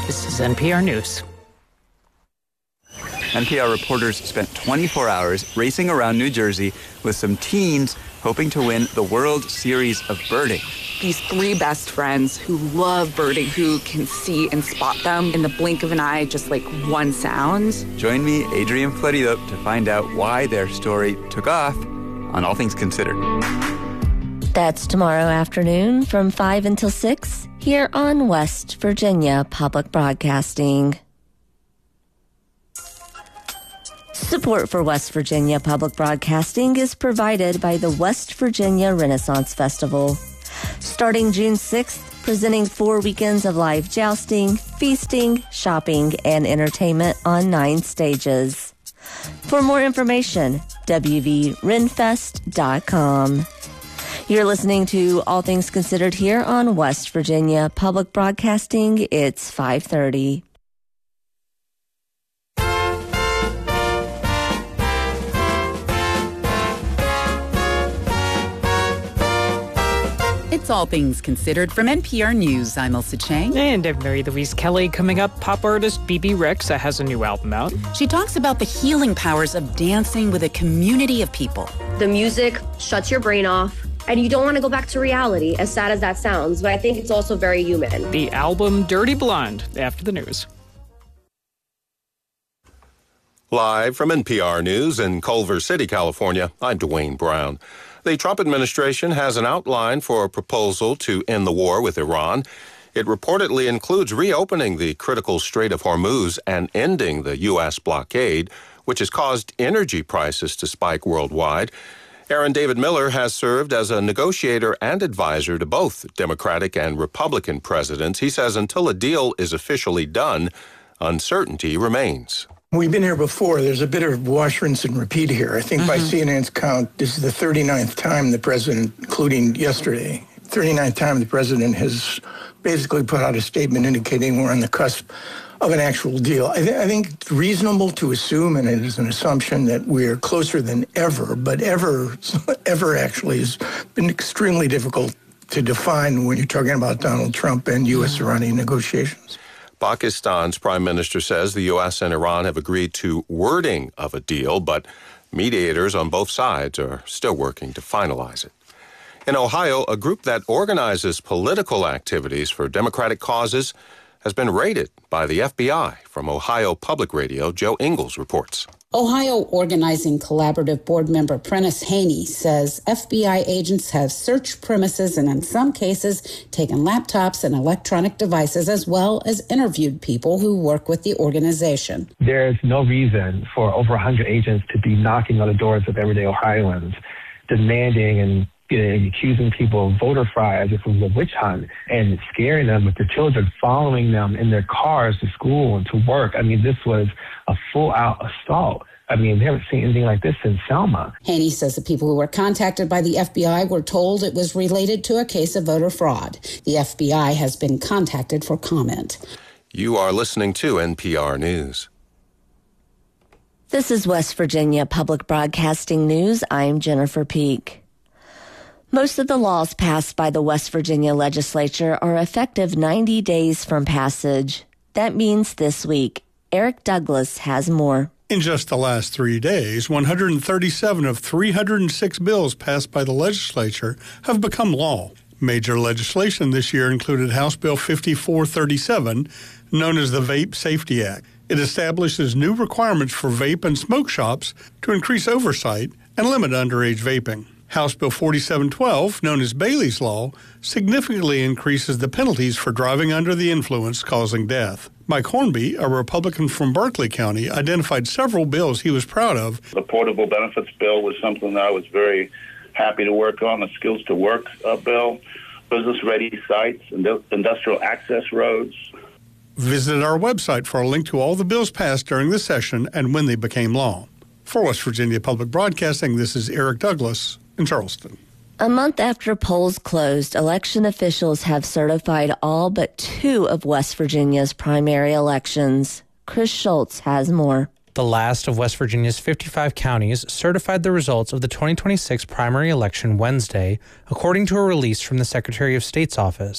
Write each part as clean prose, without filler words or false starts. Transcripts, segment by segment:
This is NPR News. NPR reporters spent 24 hours racing around New Jersey with some teens hoping to win the World Series of Birding. These three best friends who love birding, who can see and spot them in the blink of an eye, just like one sound. Join me, Adrian Florido, to find out why their story took off on All Things Considered. That's tomorrow afternoon from 5 until 6 here on West Virginia Public Broadcasting. Support for West Virginia Public Broadcasting is provided by the West Virginia Renaissance Festival. Starting June 6th, presenting 4 weekends of live jousting, feasting, shopping, and entertainment on 9 stages. For more information, wvrenfest.com. You're listening to All Things Considered here on West Virginia Public Broadcasting. It's 5:30. It's All Things Considered from NPR News. I'm Elsa Chang. And I'm Mary Louise Kelly. Coming up, pop artist Bebe Rexha has a new album out. She talks about the healing powers of dancing with a community of people. The music shuts your brain off, and you don't want to go back to reality, as sad as that sounds, but I think it's also very human. The album Dirty Blonde, after the news. Live from NPR News in Culver City, California, I'm Dwayne Brown. The Trump administration has an outline for a proposal to end the war with Iran. It reportedly includes reopening the critical Strait of Hormuz and ending the U.S. blockade, which has caused energy prices to spike worldwide. Aaron David Miller has served as a negotiator and advisor to both Democratic and Republican presidents. He says until a deal is officially done, uncertainty remains. We've been here before. There's a bit of wash, rinse, and repeat here. I think by CNN's count, this is the 39th time the president, including yesterday, 39th time the president has basically put out a statement indicating we're on the cusp of an actual deal. I think it's reasonable to assume, and it is an assumption, that we're closer than ever, but ever actually has been extremely difficult to define when you're talking about Donald Trump and U.S.-Iranian negotiations. Pakistan's prime minister says the U.S. and Iran have agreed to wording of a deal, but mediators on both sides are still working to finalize it. In Ohio, a group that organizes political activities for Democratic causes has been raided by the FBI. From Ohio Public Radio, Joe Ingles reports. Ohio Organizing Collaborative board member Prentice Haney says FBI agents have searched premises and in some cases taken laptops and electronic devices, as well as interviewed people who work with the organization. There's no reason for over 100 agents to be knocking on the doors of everyday Ohioans, demanding and accusing people of voter fraud as if it was a witch hunt, and scaring them with their children, following them in their cars to school and to work. I mean, this was a full-out assault. I mean, we haven't seen anything like this since Selma. Haney says the people who were contacted by the FBI were told it was related to a case of voter fraud. The FBI has been contacted for comment. You are listening to NPR News. This is West Virginia Public Broadcasting News. I'm Jennifer Peak. Most of the laws passed by the West Virginia legislature are effective 90 days from passage. That means this week. Eric Douglas has more. In just the last 3 days, 137 of 306 bills passed by the legislature have become law. Major legislation this year included House Bill 5437, known as the Vape Safety Act. It establishes new requirements for vape and smoke shops to increase oversight and limit underage vaping. House Bill 4712, known as Bailey's Law, significantly increases the penalties for driving under the influence causing death. Mike Hornby, a Republican from Berkeley County, identified several bills he was proud of. The portable benefits bill was something that I was very happy to work on. The skills to work bill, business-ready sites, industrial access roads. Visit our website for a link to all the bills passed during the session and when they became law. For West Virginia Public Broadcasting, this is Eric Douglas in Charleston. A month after polls closed, election officials have certified all but 2 of West Virginia's primary elections. Chris Schultz has more. The last of West Virginia's 55 counties certified the results of the 2026 primary election Wednesday, according to a release from the Secretary of State's office.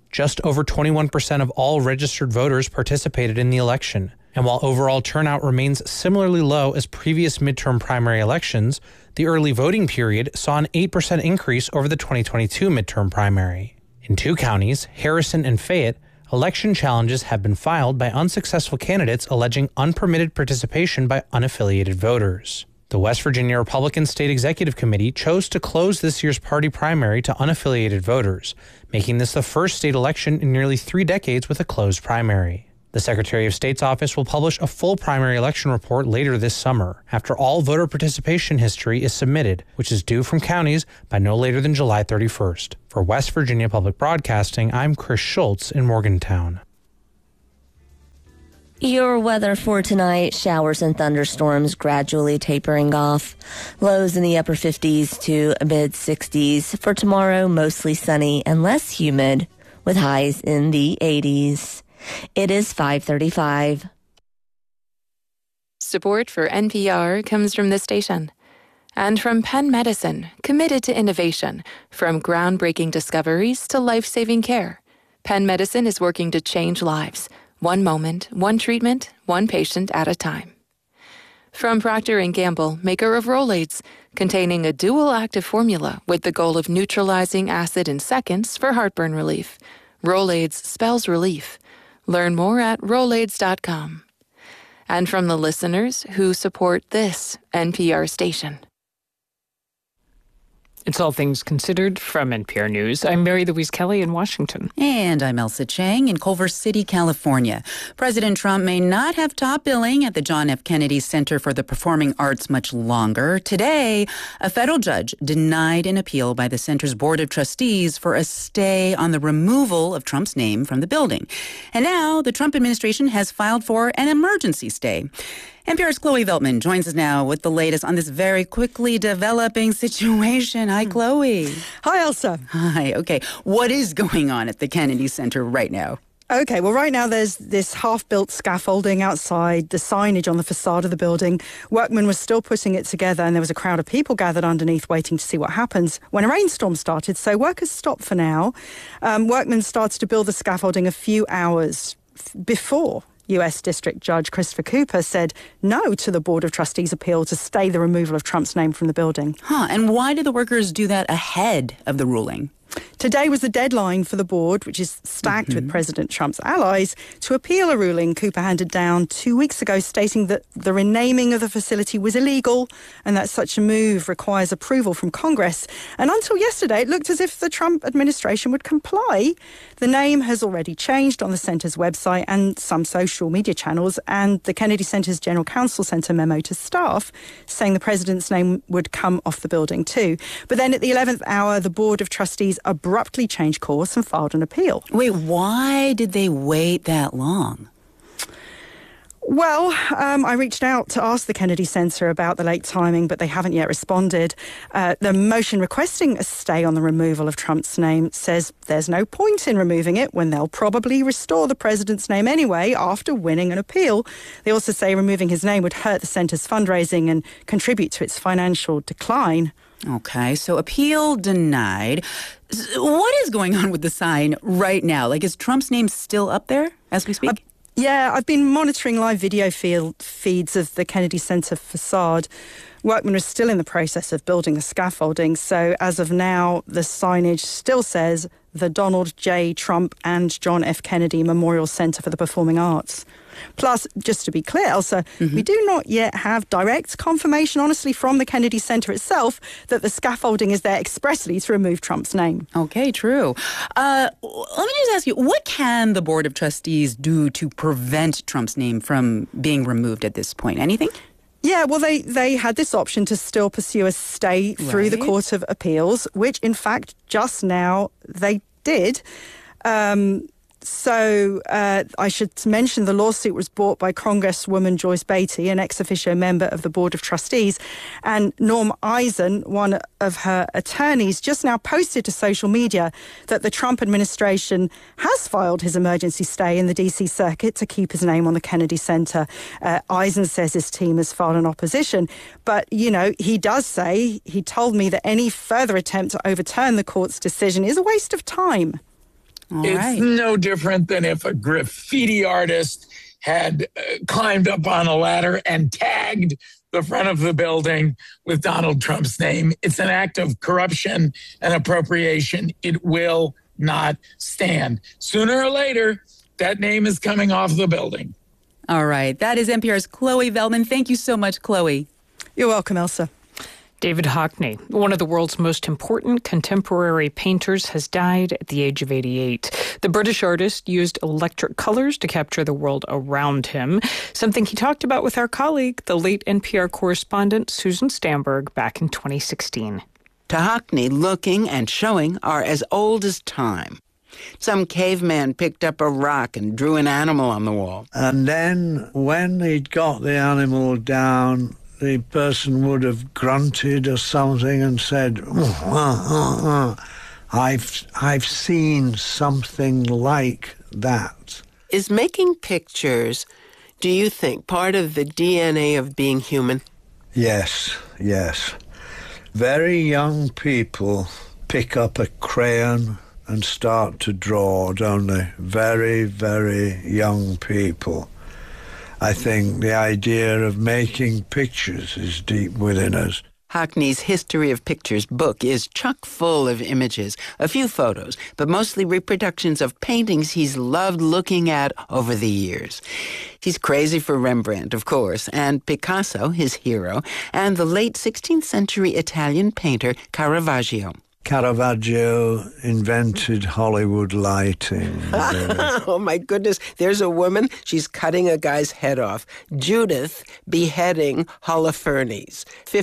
Just over 21% of all registered voters participated in the election. And while overall turnout remains similarly low as previous midterm primary elections, the early voting period saw an 8% increase over the 2022 midterm primary. In 2 counties, Harrison and Fayette, election challenges have been filed by unsuccessful candidates alleging unpermitted participation by unaffiliated voters. The West Virginia Republican State Executive Committee chose to close this year's party primary to unaffiliated voters, making this the first state election in nearly 3 decades with a closed primary. The Secretary of State's office will publish a full primary election report later this summer, after all voter participation history is submitted, which is due from counties by no later than July 31st. For West Virginia Public Broadcasting, I'm Chris Schultz in Morgantown. Your weather for tonight, showers and thunderstorms gradually tapering off. Lows in the upper 50s to mid 60s. For tomorrow, mostly sunny and less humid, with highs in the 80s. It is 5:35. Support for NPR comes from this station. And from Penn Medicine, committed to innovation. From groundbreaking discoveries to life-saving care. Penn Medicine is working to change lives. One moment, one treatment, one patient at a time. From Procter & Gamble, maker of Rolaids, containing a dual-active formula with the goal of neutralizing acid in seconds for heartburn relief. Rolaids spells relief. Learn more at Rolaids.com. And from the listeners who support this NPR station. It's All Things Considered from NPR News. I'm Mary Louise Kelly in Washington. And I'm Elsa Chang in Culver City, California. President Trump may not have top billing at the John F. Kennedy Center for the Performing Arts much longer. Today, a federal judge denied an appeal by the center's Board of Trustees for a stay on the removal of Trump's name from the building. And now the Trump administration has filed for an emergency stay. NPR's Chloe Veltman joins us now with the latest on this very quickly developing situation. Hi, Chloe. Hi, Elsa. Hi. Okay. What is going on at the Kennedy Center right now? Okay, well, right now there's this half-built scaffolding outside, the signage on the facade of the building. Workmen were still putting it together, and there was a crowd of people gathered underneath waiting to see what happens when a rainstorm started. So workers stopped for now. Workmen started to build the scaffolding a few hours before U.S. District Judge Christopher Cooper said no to the Board of Trustees' appeal to stay the removal of Trump's name from the building. And why did the workers do that ahead of the ruling? Today was the deadline for the board, which is stacked with President Trump's allies, to appeal a ruling Cooper handed down 2 weeks ago stating that the renaming of the facility was illegal and that such a move requires approval from Congress. And until yesterday, it looked as if the Trump administration would comply. The name has already changed on the center's website and some social media channels, and the Kennedy Center's general counsel sent a memo to staff saying the president's name would come off the building too. But then at the 11th hour, the Board of Trustees abruptly changed course and filed an appeal. Wait, why did they wait that long? Well, I reached out to ask the Kennedy Center about the late timing, but they haven't yet responded. The motion requesting a stay on the removal of Trump's name says there's no point in removing it when they'll probably restore the president's name anyway after winning an appeal. They also say removing his name would hurt the center's fundraising and contribute to its financial decline. Okay, so appeal denied. What is going on with the sign right now? Like, is Trump's name still up there as we speak? Yeah, I've been monitoring live video feeds of the Kennedy Center facade. Workmen are still in the process of building the scaffolding, so as of now, the signage still says the Donald J. Trump and John F. Kennedy Memorial Center for the Performing Arts. Plus, just to be clear, Elsa, we do not yet have direct confirmation, honestly, from the Kennedy Center itself that the scaffolding is there expressly to remove Trump's name. Okay, true. Let me just ask you, what can the Board of Trustees do to prevent Trump's name from being removed at this point? Anything? Yeah, well, they had this option to still pursue a stay through the Court of Appeals, which, in fact, just now they did. So I should mention the lawsuit was brought by Congresswoman Joyce Beatty, an ex officio member of the Board of Trustees, and Norm Eisen, one of her attorneys, just now posted to social media that the Trump administration has filed his emergency stay in the D.C. Circuit to keep his name on the Kennedy Center. Eisen says his team has filed an opposition, but, you know, he does say, he told me that any further attempt to overturn the court's decision is a waste of time. It's no different than if a graffiti artist had climbed up on a ladder and tagged the front of the building with Donald Trump's name. It's an act of corruption and appropriation. It will not stand. Sooner or later, that name is coming off the building. All right. That is NPR's Chloe Veltman. Thank you so much, Chloe. You're welcome, Elsa. David Hockney, one of the world's most important contemporary painters, has died at the age of 88. The British artist used electric colors to capture the world around him, something he talked about with our colleague, the late NPR correspondent Susan Stamberg, back in 2016. To Hockney, looking and showing are as old as time. Some caveman picked up a rock and drew an animal on the wall. And then when he'd got the animal down, the person would have grunted or something and said, I've seen something like that. Is making pictures, do you think, part of the DNA of being human? Yes. Very young people pick up a crayon and start to draw, don't they? Very, very young people. I think the idea of making pictures is deep within us. Hockney's History of Pictures book is chock full of images, a few photos, but mostly reproductions of paintings he's loved looking at over the years. He's crazy for Rembrandt, of course, and Picasso, his hero, and the late 16th century Italian painter Caravaggio. Caravaggio invented Hollywood lighting. Oh, my goodness. There's a woman. She's cutting a guy's head off. Judith beheading Holofernes,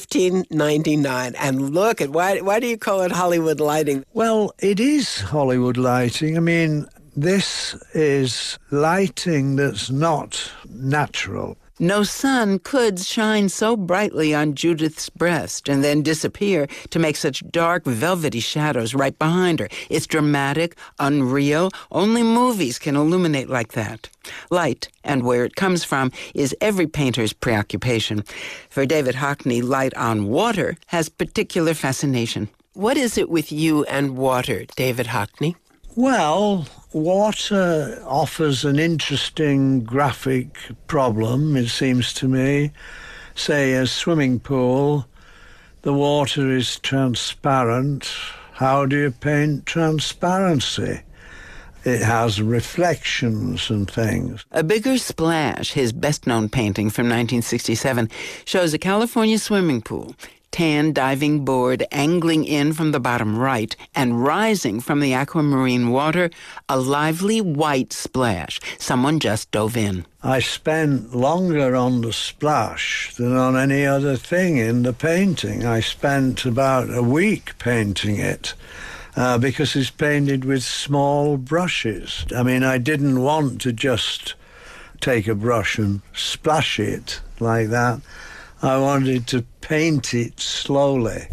1599. And look at, why do you call it Hollywood lighting? Well, it is Hollywood lighting. I mean, this is lighting that's not natural. No sun could shine so brightly on Judith's breast and then disappear to make such dark, velvety shadows right behind her. It's dramatic, unreal. Only movies can illuminate like that. Light, and where it comes from, is every painter's preoccupation. For David Hockney, light on water has particular fascination. What is it with you and water, David Hockney? Well, water offers an interesting graphic problem, it seems to me. Say a swimming pool, the water is transparent. How do you paint transparency? It has reflections and things. A Bigger Splash, his best-known painting from 1967, shows a California swimming pool. Tan diving board angling in from the bottom right and rising from the aquamarine water, a lively white splash. Someone just dove in. I spent longer on the splash than on any other thing in the painting. I spent about a week painting it because it's painted with small brushes. I mean, I didn't want to just take a brush and splash it like that. I wanted to paint it slowly,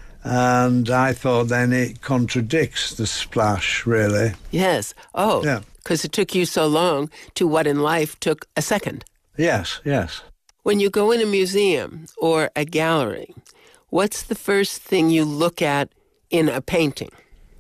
and I thought then it contradicts the splash, really. Yes. Oh, yeah. Because it took you so long to what in life took a second. Yes. When you go in a museum or a gallery, what's the first thing you look at in a painting?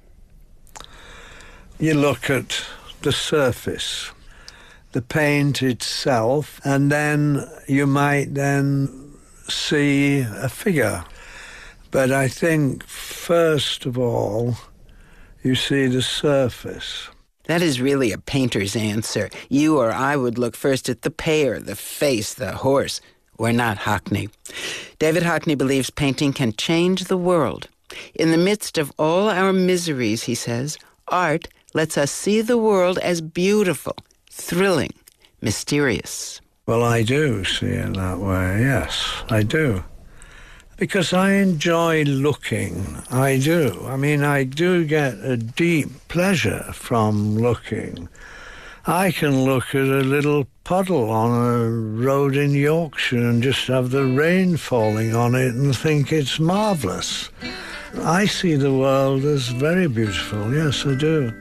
You look at the surface, the paint itself, and then you might then see a figure. But I think, first of all, you see the surface. That is really a painter's answer. You or I would look first at the pear, the face, the horse. We're not Hockney. David Hockney believes painting can change the world. In the midst of all our miseries, he says, art lets us see the world as beautiful, thrilling, mysterious. Well, I do see it that way, yes, I do. Because I enjoy looking, I do. I mean, I do get a deep pleasure from looking. I can look at a little puddle on a road in Yorkshire and just have the rain falling on it and think it's marvellous. I see the world as very beautiful, yes, I do.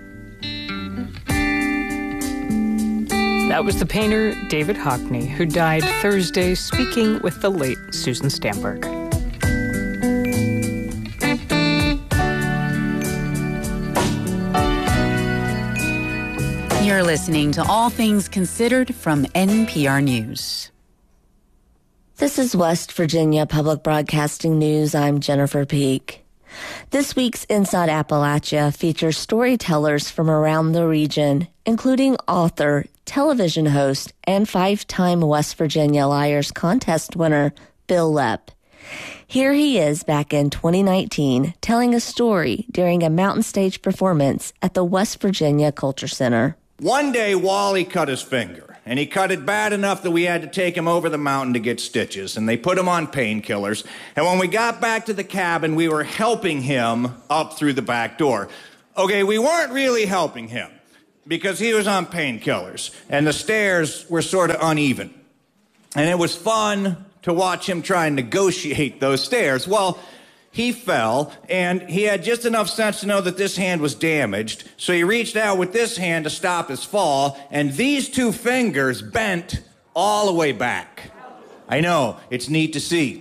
That was the painter David Hockney, who died Thursday, speaking with the late Susan Stamberg. You're listening to All Things Considered from NPR News. This is West Virginia Public Broadcasting News. I'm Jennifer Peak. This week's Inside Appalachia features storytellers from around the region, including author, television host, and 5-time West Virginia Liars Contest winner, Bill Lepp. Here he is back in 2019 telling a story during a mountain stage performance at the West Virginia Culture Center. One day, Wally cut his finger. And he cut it bad enough that we had to take him over the mountain to get stitches. And they put him on painkillers. And when we got back to the cabin, we were helping him up through the back door. Okay, we weren't really helping him because he was on painkillers. And the stairs were sort of uneven. And it was fun to watch him try and negotiate those stairs. Well, he fell, and he had just enough sense to know that this hand was damaged, so he reached out with this hand to stop his fall, and these 2 fingers bent all the way back. I know, it's neat to see.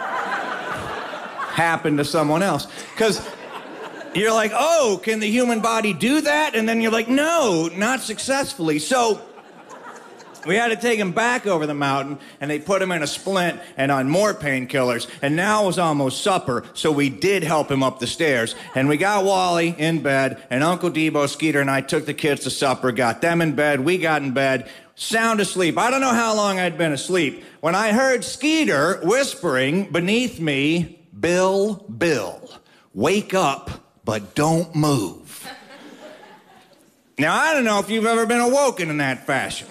Happened to someone else. Because you're like, oh, can the human body do that? And then you're like, no, not successfully. So we had to take him back over the mountain, and they put him in a splint and on more painkillers. And now it was almost supper, so we did help him up the stairs. And we got Wally in bed, and Uncle Debo, Skeeter, and I took the kids to supper, got them in bed, we got in bed, sound asleep. I don't know how long I'd been asleep when I heard Skeeter whispering beneath me, Bill, Bill, wake up, but don't move. Now, I don't know if you've ever been awoken in that fashion.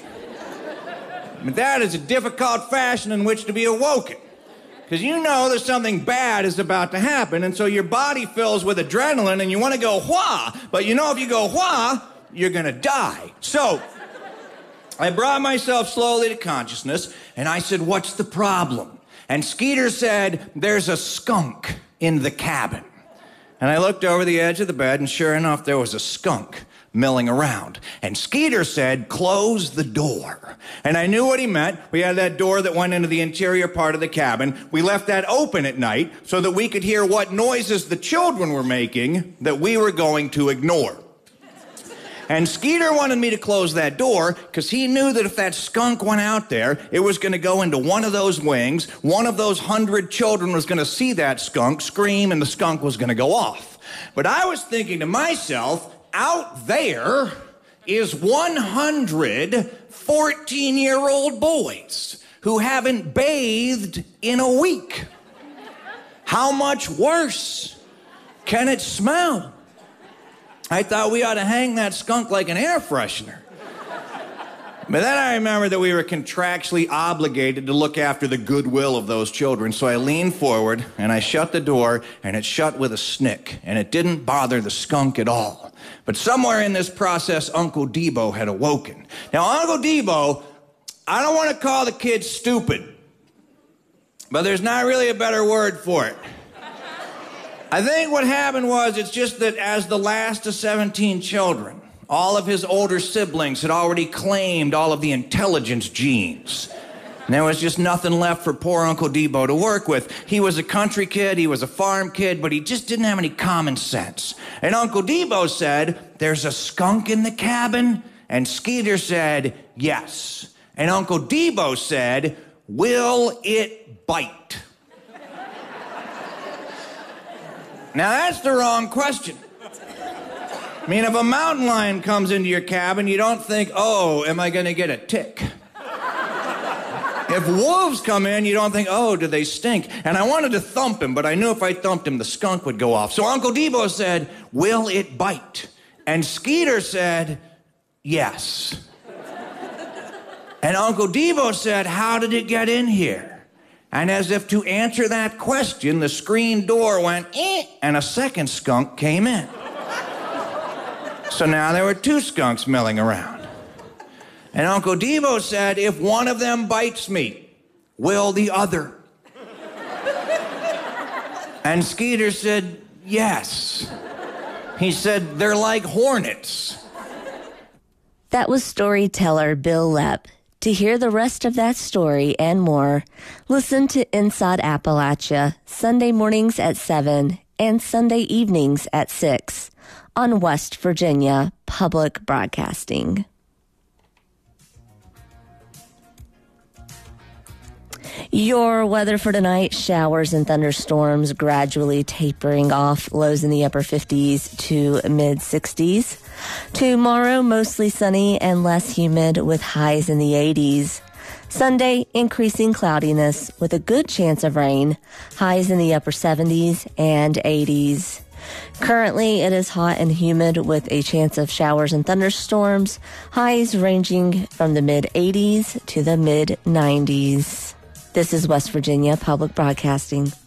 But that is a difficult fashion in which to be awoken. Because you know that something bad is about to happen, and so your body fills with adrenaline, and you want to go wha, but you know if you go wha, you're going to die. So I brought myself slowly to consciousness, and I said, what's the problem? And Skeeter said, there's a skunk in the cabin. And I looked over the edge of the bed, and sure enough, there was a skunk milling around. And Skeeter said, close the door. And I knew what he meant. We had that door that went into the interior part of the cabin. We left that open at night so that we could hear what noises the children were making that we were going to ignore. And Skeeter wanted me to close that door because he knew that if that skunk went out there, it was going to go into one of those wings. One of those 100 children was going to see that skunk, scream, and the skunk was going to go off. But I was thinking to myself, out there is 100 14-year-old boys who haven't bathed in a week. How much worse can it smell? I thought we ought to hang that skunk like an air freshener. But then I remembered that we were contractually obligated to look after the goodwill of those children, so I leaned forward and I shut the door, and it shut with a snick, and it didn't bother the skunk at all. But somewhere in this process, Uncle Debo had awoken. Now, Uncle Debo, I don't want to call the kid stupid, but there's not really a better word for it. I think what happened was, it's just that as the last of 17 children, all of his older siblings had already claimed all of the intelligence genes. And there was just nothing left for poor Uncle Debo to work with. He was a country kid, he was a farm kid, but he just didn't have any common sense. And Uncle Debo said, there's a skunk in the cabin? And Skeeter said, yes. And Uncle Debo said, will it bite? Now that's the wrong question. I mean, if a mountain lion comes into your cabin, you don't think, oh, am I going to get a tick? If wolves come in, you don't think, oh, do they stink? And I wanted to thump him, but I knew if I thumped him, the skunk would go off. So Uncle Debo said, will it bite? And Skeeter said, yes. And Uncle Debo said, how did it get in here? And as if to answer that question, the screen door went, and a second skunk came in. So now there were 2 skunks milling around. And Uncle Debo said, if one of them bites me, will the other? And Skeeter said, yes. He said, they're like hornets. That was storyteller Bill Lepp. To hear the rest of that story and more, listen to Inside Appalachia, Sunday mornings at 7 and Sunday evenings at 6 on West Virginia Public Broadcasting. Your weather for tonight, showers and thunderstorms gradually tapering off, lows in the upper 50s to mid 60s. Tomorrow, mostly sunny and less humid with highs in the 80s. Sunday, increasing cloudiness with a good chance of rain, highs in the upper 70s and 80s. Currently, it is hot and humid with a chance of showers and thunderstorms, highs ranging from the mid 80s to the mid 90s. This is West Virginia Public Broadcasting.